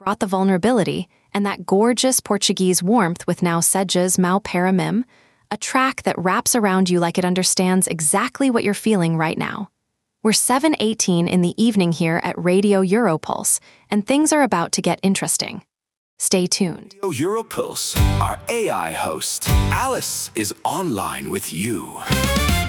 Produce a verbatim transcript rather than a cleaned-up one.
brought the vulnerability and that gorgeous Portuguese warmth with Now Sejas Mau Para Mim, a track that wraps around you like it understands exactly what you're feeling right now. We're seven eighteen in the evening here at Radio Europulse, and things are about to get interesting. Stay tuned. Radio Europulse, our A I host, Alice, is online with you.